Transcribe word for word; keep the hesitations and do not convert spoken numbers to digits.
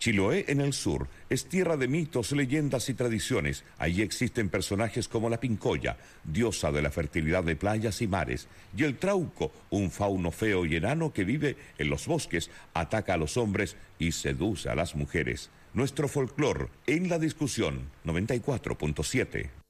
Chiloé, en el sur, es tierra de mitos, leyendas y tradiciones. Allí existen personajes como la Pincoya, diosa de la fertilidad de playas y mares, y el Trauco, un fauno feo y enano que vive en los bosques, ataca a los hombres y seduce a las mujeres. Nuestro folclor en la discusión noventa y cuatro punto siete.